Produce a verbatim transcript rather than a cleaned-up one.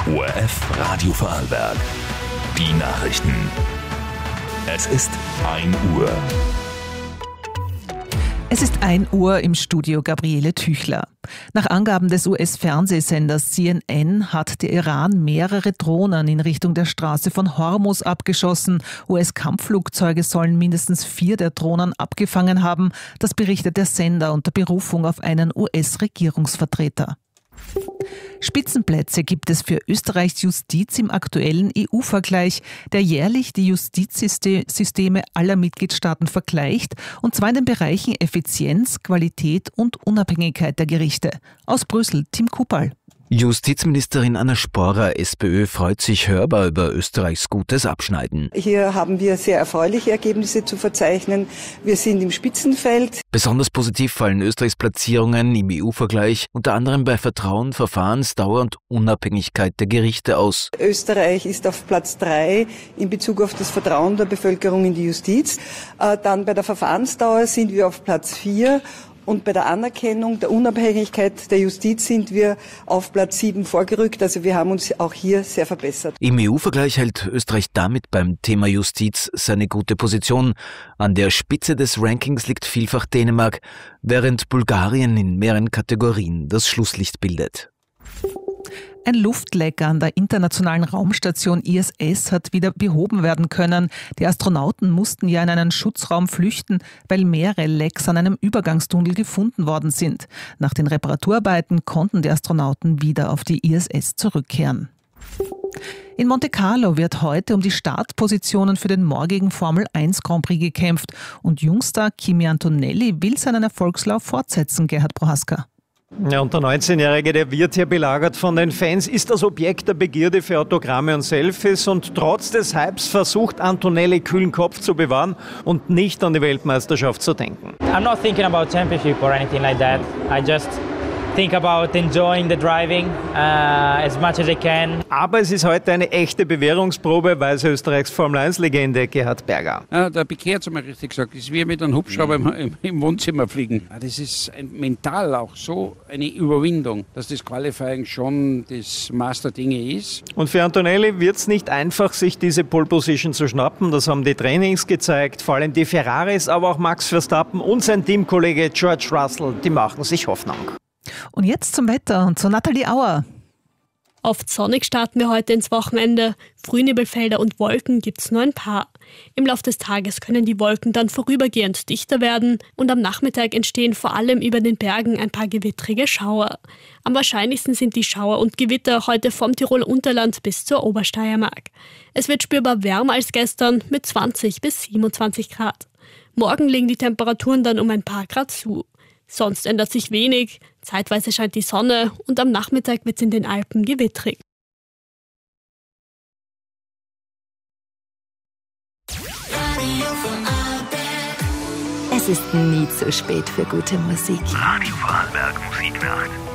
O R F Radio Vorarlberg. Die Nachrichten. Es ist ein Uhr. Es ist ein Uhr im Studio Gabriele Tüchler. Nach Angaben des U S-Fernsehsenders C N N hat der Iran mehrere Drohnen in Richtung der Straße von Hormuz abgeschossen. U S-Kampfflugzeuge sollen mindestens vier der Drohnen abgefangen haben. Das berichtet der Sender unter Berufung auf einen U S-Regierungsvertreter. Spitzenplätze gibt es für Österreichs Justiz im aktuellen E U-Vergleich, der jährlich die Justizsysteme aller Mitgliedstaaten vergleicht, und zwar in den Bereichen Effizienz, Qualität und Unabhängigkeit der Gerichte. Aus Brüssel, Tim Kupal. Justizministerin Anna Sporer, SPÖ, freut sich hörbar über Österreichs gutes Abschneiden. Hier haben wir sehr erfreuliche Ergebnisse zu verzeichnen. Wir sind im Spitzenfeld. Besonders positiv fallen Österreichs Platzierungen im E U-Vergleich unter anderem bei Vertrauen, Verfahrensdauer und Unabhängigkeit der Gerichte aus. Österreich ist auf Platz drei in Bezug auf das Vertrauen der Bevölkerung in die Justiz. Dann bei der Verfahrensdauer sind wir auf Platz vier. Und bei der Anerkennung der Unabhängigkeit der Justiz sind wir auf Platz sieben vorgerückt. Also wir haben uns auch hier sehr verbessert. Im E U-Vergleich hält Österreich damit beim Thema Justiz seine gute Position. An der Spitze des Rankings liegt vielfach Dänemark, während Bulgarien in mehreren Kategorien das Schlusslicht bildet. Ein Luftleck an der internationalen Raumstation I S S hat wieder behoben werden können. Die Astronauten mussten ja in einen Schutzraum flüchten, weil mehrere Lecks an einem Übergangstunnel gefunden worden sind. Nach den Reparaturarbeiten konnten die Astronauten wieder auf die I S S zurückkehren. In Monte Carlo wird heute um die Startpositionen für den morgigen Formel eins Grand Prix gekämpft. Und Jungstar Kimi Antonelli will seinen Erfolgslauf fortsetzen, Gerhard Prohaska. Ja, und der neunzehnjährige, der wird hier belagert von den Fans, ist das Objekt der Begierde für Autogramme und Selfies, und trotz des Hypes versucht Antonelli kühlen Kopf zu bewahren und nicht an die Weltmeisterschaft zu denken. I'm not thinking about championship or anything like that. I just think about enjoying the driving uh, as much as I can. Aber es ist heute eine echte Bewährungsprobe, weiß Österreichs Formel eins Legende Gerhard Berger. Ja, der Piquet hat es mal richtig gesagt, es ist wie mit einem Hubschrauber im, im Wohnzimmer fliegen. Das ist ein, mental auch so eine Überwindung, dass das Qualifying schon das Master Dinge ist. Und für Antonelli wird es nicht einfach, sich diese Pole Position zu schnappen. Das haben die Trainings gezeigt, vor allem die Ferraris, aber auch Max Verstappen und sein Teamkollege George Russell, die machen sich Hoffnung. Und jetzt zum Wetter und zu Nathalie Auer. Oft sonnig starten wir heute ins Wochenende. Frühnebelfelder und Wolken gibt's nur ein paar. Im Laufe des Tages können die Wolken dann vorübergehend dichter werden und am Nachmittag entstehen vor allem über den Bergen ein paar gewittrige Schauer. Am wahrscheinlichsten sind die Schauer und Gewitter heute vom Tiroler Unterland bis zur Obersteiermark. Es wird spürbar wärmer als gestern mit zwanzig bis siebenundzwanzig Grad. Morgen legen die Temperaturen dann um ein paar Grad zu. Sonst ändert sich wenig, zeitweise scheint die Sonne und am Nachmittag wird es in den Alpen gewittrig. Es ist nie zu spät für gute Musik. Radio Vorarlberg Musiknacht.